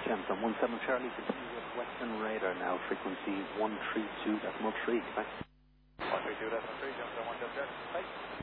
Jensen 17 Charlie, continue with Western radar now, frequency 132.3, Quebec. 132.3, Jensen 1 Charlie, bye.